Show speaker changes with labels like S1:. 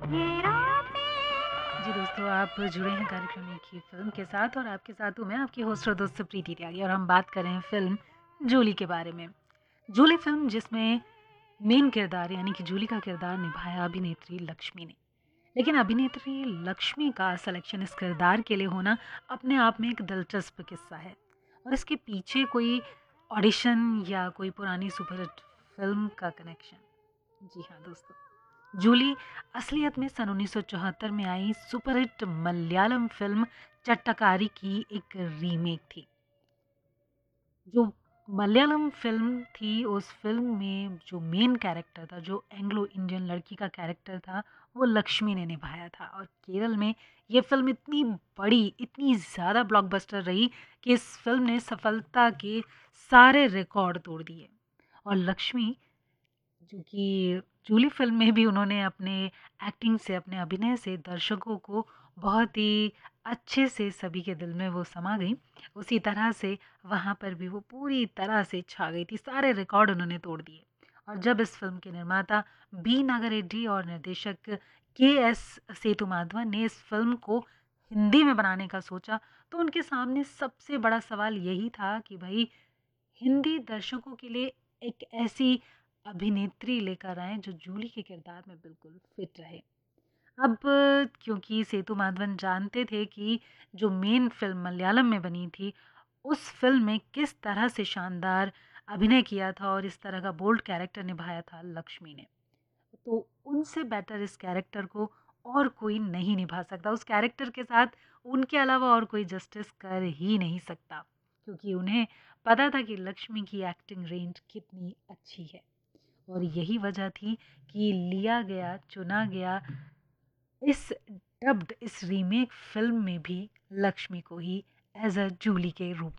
S1: जी दोस्तों, आप जुड़े हैं कार्यक्रम एक ही फ़िल्म के साथ और आपके साथ हूँ मैं, आपकी होस्ट और दोस्त प्रीति त्यागी और हम बात कर रहे हैं फ़िल्म जूली के बारे में। जूली फ़िल्म जिसमें मेन किरदार यानी कि जूली का किरदार निभाया अभिनेत्री लक्ष्मी ने। लेकिन अभिनेत्री लक्ष्मी का सिलेक्शन इस किरदार के लिए होना अपने आप में एक दिलचस्प किस्सा है और इसके पीछे कोई ऑडिशन या कोई पुरानी सुपरहिट फ़िल्म का कनेक्शन। जी हाँ दोस्तों, जूली असलियत में सन 1974 में आई सुपरहिट मलयालम फिल्म चट्टकारी की एक रीमेक थी। जो मलयालम फिल्म थी, उस फिल्म में जो मेन कैरेक्टर था, जो एंग्लो इंडियन लड़की का कैरेक्टर था, वो लक्ष्मी ने निभाया था और केरल में ये फिल्म इतनी बड़ी, इतनी ज़्यादा ब्लॉकबस्टर रही कि इस फिल्म ने सफलता के सारे रिकॉर्ड तोड़ दिए और लक्ष्मी जो कि जूली फ़िल्म में भी उन्होंने अपने एक्टिंग से, अपने अभिनय से दर्शकों को बहुत ही अच्छे से सभी के दिल में वो समा गईं। उसी तरह से वहाँ पर भी वो पूरी तरह से छा गई थी, सारे रिकॉर्ड उन्होंने तोड़ दिए। और जब इस फ़िल्म के निर्माता बी नागरेड्डी और निर्देशक के एस सेतुमाधवन ने इस फ़िल्म को हिंदी में बनाने का सोचा, तो उनके सामने सबसे बड़ा सवाल यही था कि भई हिंदी दर्शकों के लिए एक ऐसी अभिनेत्री लेकर आएँ जो जूली के किरदार में बिल्कुल फिट रहे। अब क्योंकि सेतु माधवन जानते थे कि जो मेन फ़िल्म मलयालम में बनी थी, उस फ़िल्म में किस तरह से शानदार अभिनय किया था और इस तरह का बोल्ड कैरेक्टर निभाया था लक्ष्मी ने। तो उनसे बेटर इस कैरेक्टर को और कोई नहीं निभा सकता। उस कैरेक्टर के साथ उनके अलावा और कोई जस्टिस कर ही नहीं सकता, क्योंकि उन्हें पता था कि लक्ष्मी की एक्टिंग रेंज कितनी अच्छी है और यही वजह थी कि लिया गया, चुना गया इस डब्ड, इस रीमेक फ़िल्म में भी लक्ष्मी को ही एज़ अ जूली के रूप